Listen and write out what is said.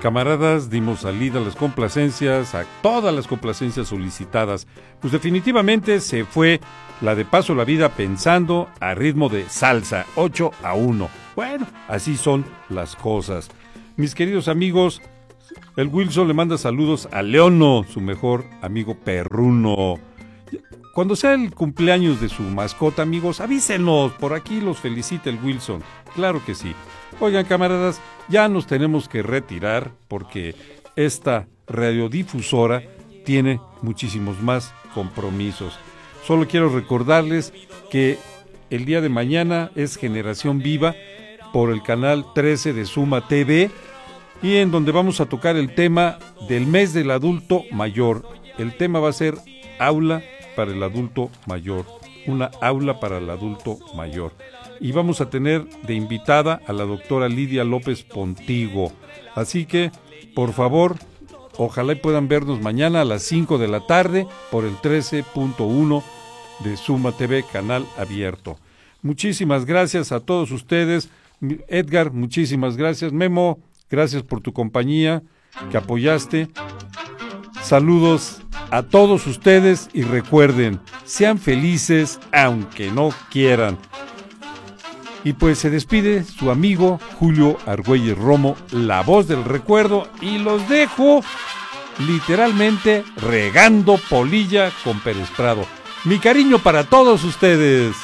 camaradas, dimos salida a las complacencias, a todas las complacencias solicitadas. Pues definitivamente se fue la de Paso la Vida pensando a ritmo de salsa, 8-1. Bueno, así son las cosas. Mis queridos amigos, el Wilson le manda saludos a Leono, su mejor amigo perruno. Cuando sea el cumpleaños de su mascota, amigos, avísenos, por aquí los felicita el Wilson. Claro que sí. Oigan, camaradas, ya nos tenemos que retirar porque esta radiodifusora tiene muchísimos más compromisos. Solo quiero recordarles que el día de mañana es Generación Viva por el canal 13 de Suma TV y en donde vamos a tocar el tema del mes del adulto mayor. El tema va a ser aula para el adulto mayor, una aula para el adulto mayor. Y vamos a tener de invitada a la doctora Lidia López Pontigo. Así que, por favor, ojalá puedan vernos mañana a las 5 de la tarde por el 13.1 de Suma TV, canal abierto. Muchísimas gracias a todos ustedes. Edgar, muchísimas gracias. Memo, gracias por tu compañía, que apoyaste. Saludos a todos ustedes y recuerden, sean felices aunque no quieran. Y pues se despide su amigo Julio Argüelles Romo, la voz del recuerdo, y los dejo literalmente regando polilla con Pérez Prado. Mi cariño para todos ustedes.